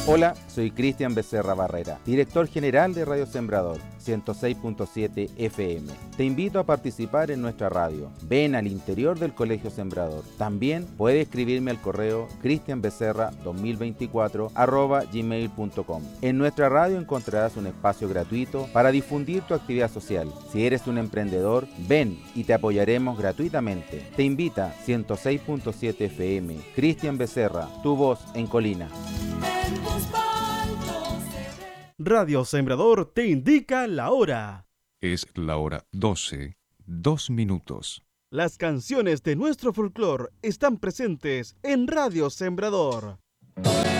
Hola, soy Cristian Becerra Barrera, director general de Radio Sembrador 106.7 FM. Te invito a participar en nuestra radio. Ven al interior del Colegio Sembrador. También puedes escribirme al correo cristianbecerra2024@gmail.com. En nuestra radio encontrarás un espacio gratuito para difundir tu actividad social. Si eres un emprendedor, ven y te apoyaremos gratuitamente. Te invita 106.7 FM. Cristian Becerra, tu voz en Colina. Radio Sembrador te indica la hora. Es la hora 12, 2 minutos. Las canciones de nuestro folclore están presentes en Radio Sembrador.